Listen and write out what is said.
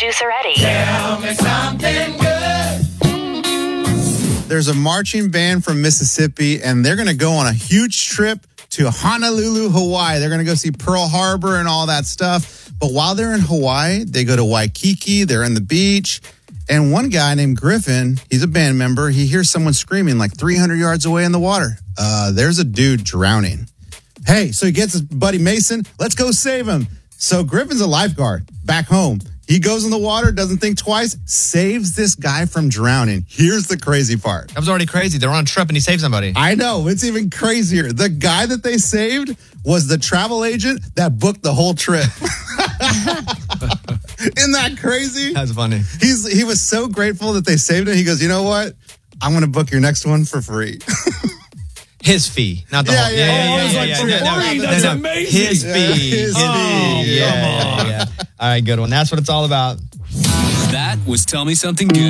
juicer ready. Tell me something good. There's a marching band from Mississippi, and they're going to go on a huge trip to Honolulu, Hawaii. They're going to go see Pearl Harbor and all that stuff. But while they're in Hawaii, they go to Waikiki. They're on the beach. And one guy named Griffin, he's a band member. He hears someone screaming like 300 yards away in the water. There's a dude drowning. Hey, so he gets his buddy Mason. Let's go save him. So Griffin's a lifeguard back home. He goes in the water, doesn't think twice, saves this guy from drowning. Here's the crazy part. That was already crazy. They're on a trip and he saved somebody. I know. It's even crazier. The guy that they saved was the travel agent that booked the whole trip. Isn't that crazy? That's funny. He was so grateful that they saved him. He goes, you know what? I'm going to book your next one for free. His fee, not the whole. That's amazing. His fee. His fee. Yeah. All right, good one. That's what it's all about. That was Tell Me Something Good.